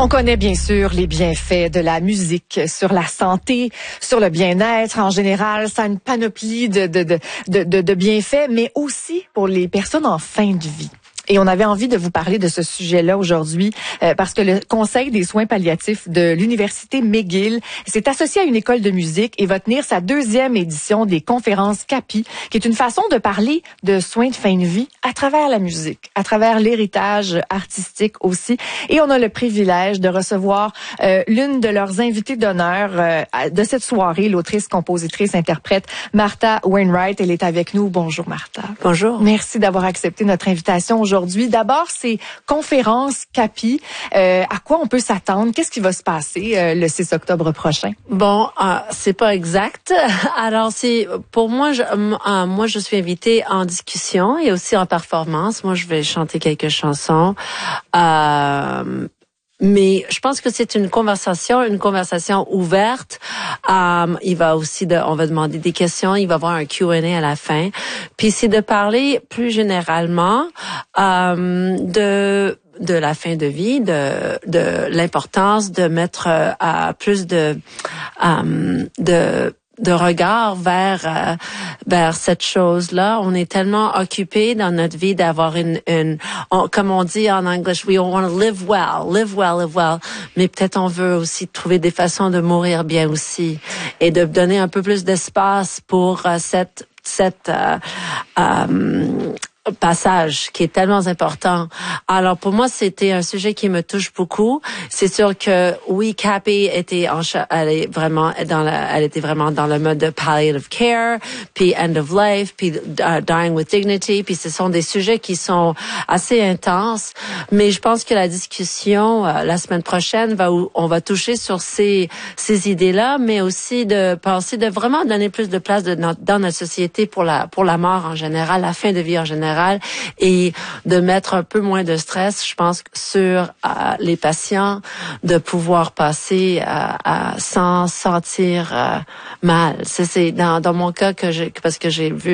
On connaît bien sûr les bienfaits de la musique sur la santé, sur le bien-être en général. Ça a une panoplie de bienfaits, mais aussi pour les personnes en fin de vie. Et on avait envie de vous parler de ce sujet-là aujourd'hui parce que le Conseil des soins palliatifs de l'Université McGill s'est associé à une école de musique et va tenir sa 2e édition des conférences CAPI, qui est une façon de parler de soins de fin de vie à travers la musique, à travers l'héritage artistique aussi. Et on a le privilège de recevoir l'une de leurs invitées d'honneur de cette soirée, l'autrice, compositrice, interprète Martha Wainwright. Elle est avec nous. Bonjour Martha. Bonjour. Merci d'avoir accepté notre invitation aujourd'hui. D'abord, c'est conférence CAPI. À quoi on peut s'attendre? Qu'est-ce qui va se passer le 6 octobre prochain? Bon, c'est pas exact. Alors, c'est pour moi, je suis invitée en discussion et aussi en performance. Moi, je vais chanter quelques chansons. Mais je pense que c'est une conversation ouverte. On va demander des questions. Il va y avoir un Q&A à la fin. Puis c'est de parler plus généralement de la fin de vie, de l'importance de mettre plus de regard vers cette chose-là. On est tellement occupé dans notre vie d'avoir comme on dit en anglais, we want to live well. Mais peut-être on veut aussi trouver des façons de mourir bien aussi et de donner un peu plus d'espace pour cette passage qui est tellement important. Alors pour moi, c'était un sujet qui me touche beaucoup. C'est sûr que oui, CAPI était elle était vraiment dans le mode de palliative care, puis end of life, puis dying with dignity, puis ce sont des sujets qui sont assez intenses, mais je pense que la discussion la semaine prochaine on va toucher sur ces idées-là, mais aussi de penser de vraiment donner plus de place dans notre société pour la mort en général, la fin de vie en général, et de mettre un peu moins de stress, je pense, sur les patients, de pouvoir passer sans sentir mal. C'est dans mon cas parce que j'ai vu